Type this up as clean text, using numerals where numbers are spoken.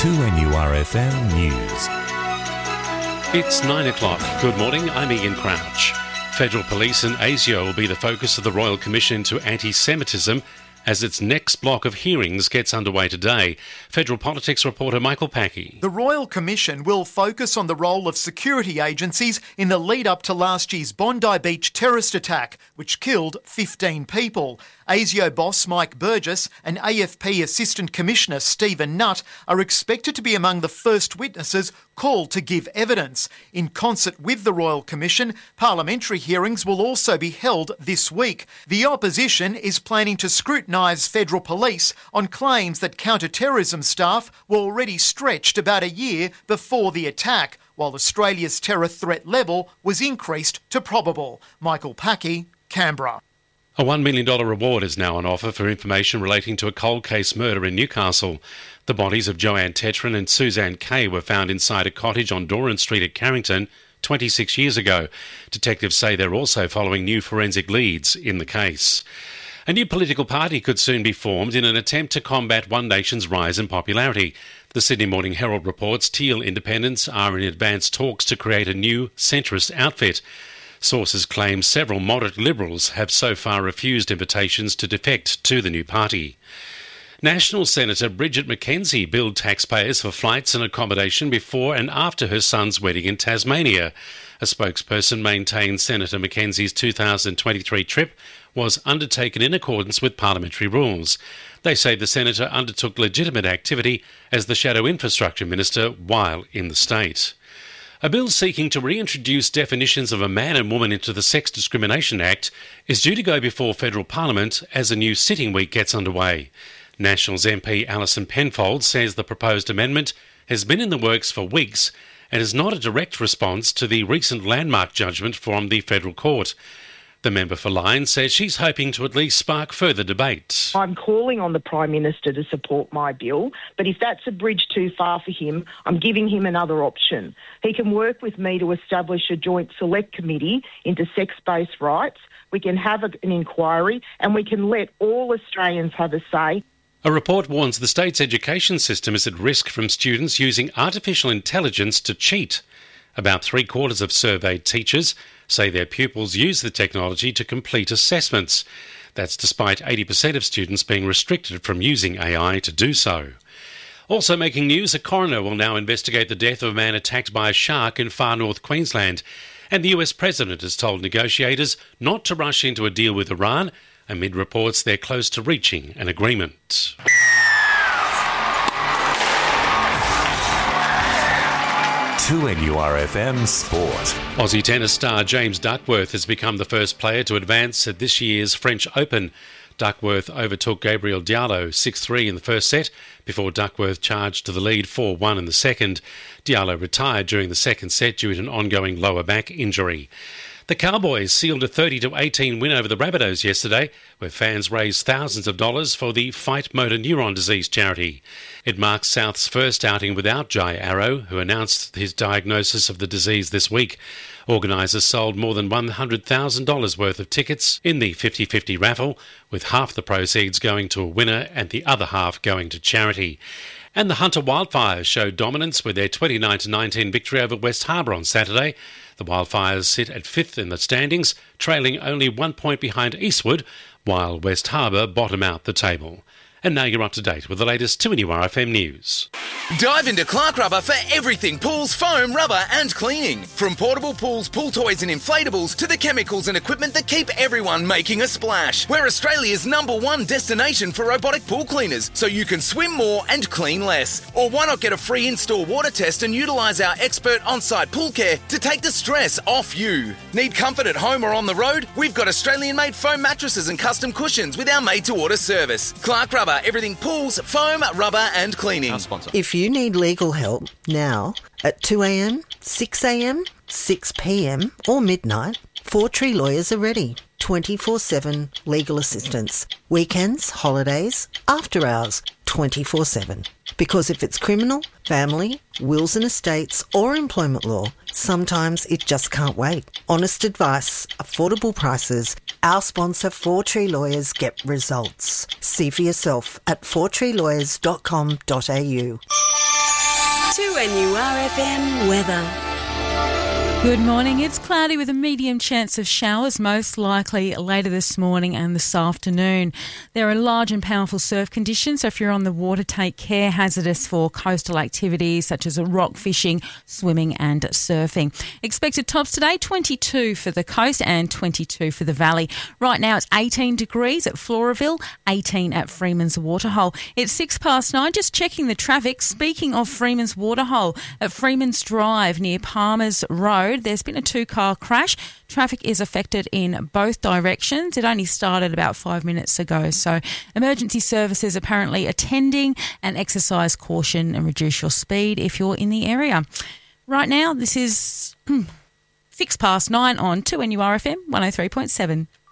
2NURFM News. It's 9 o'clock. Good morning, I'm Ian Crouch. Federal Police and ASIO will be the focus of the Royal Commission into Anti-Semitism as its next block of hearings gets underway today. Federal Politics reporter Michael Packey. The Royal Commission will focus on the role of security agencies in the lead-up to last year's Bondi Beach terrorist attack, which killed 15 people. ASIO boss Mike Burgess and AFP Assistant Commissioner Stephen Nutt are expected to be among the first witnesses called to give evidence. In concert with the Royal Commission, parliamentary hearings will also be held this week. The opposition is planning to scrutinise federal police on claims that counter-terrorism staff were already stretched about a year before the attack, while Australia's terror threat level was increased to probable. Michael Packey, Canberra. A $1 million reward is now on offer for information relating to a cold case murder in Newcastle. The bodies of Joanne Tetron and Suzanne Kay were found inside a cottage on Doran Street at Carrington 26 years ago. Detectives say they're also following new forensic leads in the case. A new political party could soon be formed in an attempt to combat One Nation's rise in popularity. The Sydney Morning Herald reports Teal Independents are in advanced talks to create a new centrist outfit. Sources claim several moderate Liberals have so far refused invitations to defect to the new party. National Senator Bridget McKenzie billed taxpayers for flights and accommodation before and after her son's wedding in Tasmania. A spokesperson maintained Senator McKenzie's 2023 trip was undertaken in accordance with parliamentary rules. They say the senator undertook legitimate activity as the Shadow Infrastructure Minister while in the state. A bill seeking to reintroduce definitions of a man and woman into the Sex Discrimination Act is due to go before federal parliament as a new sitting week gets underway. Nationals MP Alison Penfold says the proposed amendment has been in the works for weeks and is not a direct response to the recent landmark judgment from the federal court. The member for Lyons says she's hoping to at least spark further debate. I'm calling on the Prime Minister to support my bill, but if that's a bridge too far for him, I'm giving him another option. He can work with me to establish a joint select committee into sex-based rights. We can have an inquiry and we can let all Australians have a say. A report warns the state's education system is at risk from students using artificial intelligence to cheat. About three-quarters of surveyed teachers say their pupils use the technology to complete assessments. That's despite 80% of students being restricted from using AI to do so. Also making news, a coroner will now investigate the death of a man attacked by a shark in far north Queensland. And the US President has told negotiators not to rush into a deal with Iran amid reports they're close to reaching an agreement. NURFM Sport. Aussie tennis star James Duckworth has become the first player to advance at this year's French Open. Duckworth overtook Gabriel Diallo 6-3 in the first set before Duckworth charged to the lead 4-1 in the second. Diallo retired during the second set due to an ongoing lower back injury. The Cowboys sealed a 30-18 win over the Rabbitohs yesterday, where fans raised thousands of dollars for the Fight Motor Neuron Disease charity. It marks South's first outing without Jai Arrow, who announced his diagnosis of the disease this week. Organisers sold more than $100,000 worth of tickets in the 50-50 raffle, with half the proceeds going to a winner and the other half going to charity. And the Hunter Wildfires showed dominance with their 29-19 victory over West Harbour on Saturday. The Wildfires sit at fifth in the standings, trailing only 1 point behind Eastwood, while West Harbour bottom out the table. And now you're up to date with the latest 2NURFM news. Dive into Clark Rubber for everything pools, foam, rubber and cleaning. From portable pools, pool toys and inflatables to the chemicals and equipment that keep everyone making a splash. We're Australia's #1 destination for robotic pool cleaners, so you can swim more and clean less. Or why not get a free in-store water test and utilise our expert on-site pool care to take the stress off you. Need comfort at home or on the road? We've got Australian-made foam mattresses and custom cushions with our made-to-order service. Clark Rubber, everything pools, foam, rubber and cleaning. Our sponsor. If you need legal help now at 2 a.m, 6 a.m, 6 p.m. or midnight, Four Tree Lawyers are ready. 24/7 legal assistance. Weekends, holidays, after hours, 24/7. Because if it's criminal, family, wills and estates or employment law, sometimes it just can't wait. Honest advice, affordable prices. Our sponsor, Four Tree Lawyers, get results. See for yourself at fourtreelawyers.com.au. 2NURFM weather. Good morning. It's cloudy with a medium chance of showers, most likely later this morning and this afternoon. There are large and powerful surf conditions, so if you're on the water, take care. Hazardous for coastal activities such as rock fishing, swimming and surfing. Expected tops today, 22 for the coast and 22 for the valley. Right now it's 18 degrees at Floraville, 18 at Freeman's Waterhole. It's 9:06. Just checking the traffic. Speaking of Freeman's Waterhole, at Freeman's Drive near Palmer's Road, there's been a two-car crash. Traffic is affected in both directions. It only started about 5 minutes ago. So emergency services apparently attending, and exercise caution and reduce your speed if you're in the area. Right now, this is 9:06 on 2NURFM 103.7.